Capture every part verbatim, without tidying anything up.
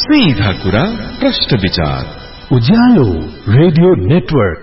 सीधा कुरा प्रश्न विचार उज्यालो रेडियो नेटवर्क।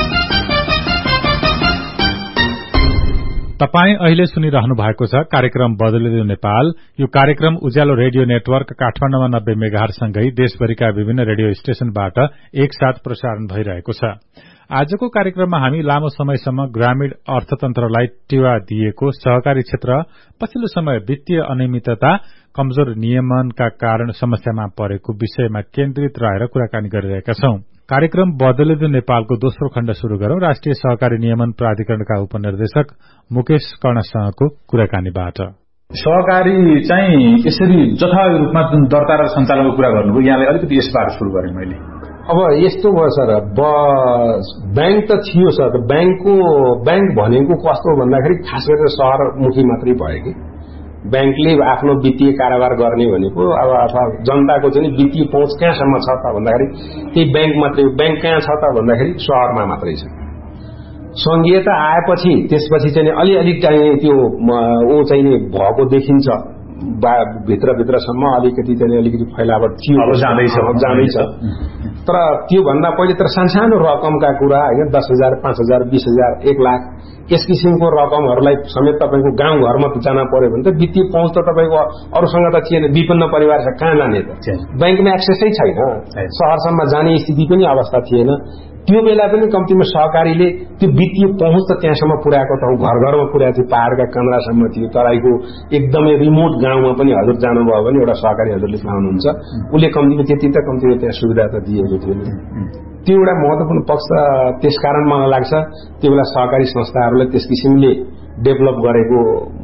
तपाई अहिले सुनिरहनु भएको छ कार्यक्रम बदलिँदो नेपाल। यो कार्यक्रम उज्यालो रेडियो नेटवर्क काठमाडौँमा नब्बे मेगाहर्ज सँगै देशभरिका विभिन्न रेडियो स्टेशनबाट एकसाथ प्रसारण भइरहेको छ। आजको कार्यक्रममा हामी लामो समयसम्म ग्रामीण अर्थतन्त्रलाई टेवा दिएको सहकारी क्षेत्र पछिल्लो समय वित्तीय अनियमितता, कमजोर नियमनका कारण समस्यामा परेको विषयमा केन्द्रित रहेर कुराकानी गरिरहेका छौं। कार्यक्रम बदलिँदो नेपालको दोस्रो खण्ड शुरू गरौं राष्ट्रिय सहकारी नियमन प्राधिकरणका उपनिर्देशक मुकेश कर्णसँगको कुराकानीबाट। सहकारी चाहिँ यसरी जथाभावी रूपमा जुन दर्ता र सञ्चालनको कुरा गर्नुभयो, यहाँले अलिकति यसबाट सुरु गरेँ मैले। अब यस्तो भयो सर, बैंक त थियो सर, बैंकको बैंक भनेको कस्तो भन्दाखेरि खास गरेर शहरमुखी मात्रै भयो कि बैंकले आफ्नो वित्तीय कारोबार गर्ने भनेको अब अथवा जनताको चाहिँ वित्तीय पहुँच कहाँसम्म छ त भन्दाखेरि त्यही बैंक मात्रै। बैंक कहाँ छ त भन्दाखेरि शहरमा मात्रै छ। संघीयता आएपछि त्यसपछि चाहिँ अलिअलि चाहिँ त्यो ऊ चाहिँ भएको देखिन्छ, भित्र भित्रसम्म अलिकति चाहिँ अलिकति फैलावट थियो, जाँदैछ जाँदैछ तर त्यो भन्दा पहिले त सानसानो रकमका कुरा हैन, दस हजार पाँच हजार बीस हजार एक लाख यस किसिमको रकमहरूलाई समेत तपाईँको गाउँघरमा जान पर्यो भने त वित्तीय पहुँच त तपाईँको अरूसँग त थिएन। विपन्न परिवार छ, कहाँ जाने त? बैंकमा एक्सेसै छैन, शहरसम्म जाने स्थिति पनि अवस्था थिएन। त्यो बेला पनि कम्तीमा सहकारीले त्यो वित्तीय पहुँच त त्यहाँसम्म पुर्याएको त घर घरमा पुर्याएको थियो, पहाड़का कन्द्रासम्म थियो, तराईको एकदमै रिमोट गाउँमा पनि हजुर जानुभयो भने एउटा सहकारी हजुरले पाउनुहुन्छ, उसले कम्तीमा त्यति त कम्तीमा त्यहाँ सुविधा त दिएको थियो। त्यो एउटा महत्वपूर्ण पक्ष त्यसकारण मलाई लाग्छ त्यो बेला सहकारी संस्थाहरूलाई त्यस किसिमले डेभलप गरेको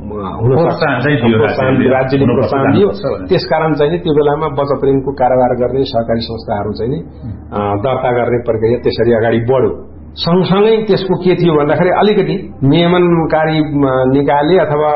राज्यले प्रोत्साहन दियो। त्यसकारण चाहिँ त्यो बेलामा बचत ऋणको कारोबार गर्ने सहकारी संस्थाहरू चाहिँ दर्ता गर्ने प्रक्रिया त्यसरी अगाडि बढ्यो। सँगसँगै त्यसको के थियो भन्दाखेरि अलिकति नियमनकारी निकायले अथवा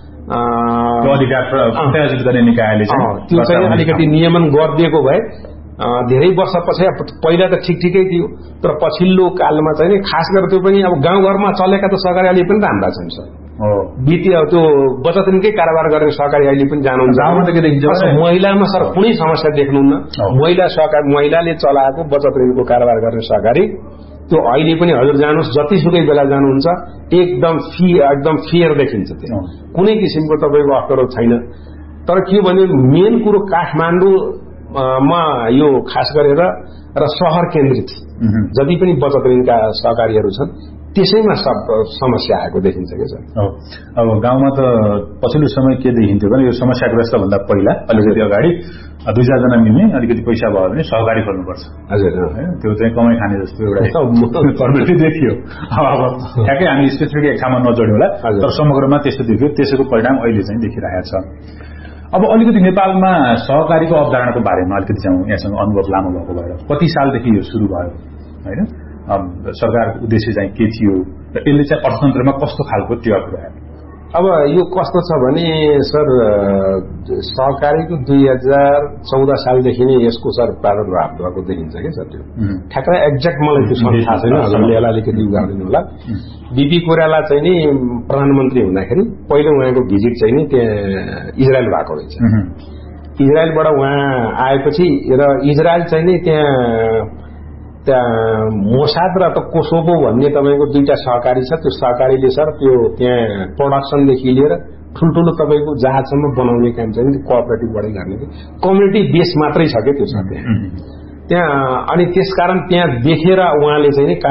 त्यो चाहिँ अलिकति नियमन गरिदिएको भए धेरै वर्ष पछि, पहिला त ठिक ठिकै थियो तर पछिल्लो कालमा चाहिँ खास गरेर त्यो पनि अब गाउँघरमा चलेका त सहकारी अहिले पनि राम्रा छन् सर। वित्तीय त्यो बचत ऋणकै कारोबार गर्ने सहकारी अहिले पनि जानुहुन्छ। महिलामा सर कुनै समस्या देख्नुहुन्न। महिला सहकारी, महिलाले चलाएको बचत ऋणको कारोबार गर्ने सहकारी त्यो अहिले पनि हजुर जानुहोस्, जतिसुकै बेला जानुहुन्छ एकदम फी एकदम फेयर देखिन्छ, त्यो कुनै किसिमको तपाईँको अप्ठ्यारो छैन। तर के भने मेन कुरो काठमाडौँ मा यो खास गरेर र सहर केन्द्रित जति पनि बचत ऋणका सहकारीहरू छन् त्यसैमा सब समस्या आएको देखिन्छ कि सर। अब गाउँमा त पछिल्लो समय के देखिन्थ्यो भने यो समस्याग्रस्त भन्दा पहिला अलिकति अगाडि दुई चारजना मिल्ने अलिकति पैसा भयो भने सहकारी खोल्नुपर्छ, हजुर त्यो चाहिँ कमाइ खाने जस्तो एउटा प्रवृत्ति देखियो। अब ठ्याक्कै हामी स्पेसिफिक एक ठाउँमा नजोड्यौँला तर समग्रमा त्यस्तो देखियो। त्यसको परिणाम अहिले चाहिँ देखिरहेको छ। अब अलिकति नेपालमा सहकारीको अवधारणाको बारेमा अलिकति जाउँ। यहाँसँग अनुभव लामो भएको भएर कति सालदेखि यो सुरु भयो होइन? सरकारको उद्देश्य चाहिँ के थियो र यसले चाहिँ अर्थतन्त्रमा कस्तो खालको टेवा पुर्यायो? अब यो कस्तो छ भने सर, सहकारीको दुई हजार चौध सालदेखि नै यसको सर प्रादुर्भाव भएको देखिन्छ कि सर। त्यो ठ्याक्कै एक्ज्याक्ट मलाई त्यो सबै थाहा छैन, हजुरले यसलाई अलिकति उगाइदिनु होला। बीपी कोइराला चाहिँ नि प्रधानमन्त्री हुँदाखेरि पहिलो उहाँको भिजिट चाहिँ नि त्यहाँ इजरायल भएको रहेछ। इजरायलबाट उहाँ आएपछि र इजरायल चाहिँ नि त्यहाँ त्यहाँ मोसाद र त कोसोभो भन्ने तपाईँको दुईटा सहकारी छ। त्यो सहकारीले सर त्यो त्यहाँ प्रोडक्सनदेखि लिएर ठुल्ठुलो तपाईँको जहाजसम्म बनाउने काम चाहिँ कोअपरेटिभबाटै गर्ने, कम्युनिटी बेस मात्रै छ क्या त्यो छ त्यहाँ त्यहाँ अनि त्यसकारण त्यहाँ देखेर उहाँले चाहिँ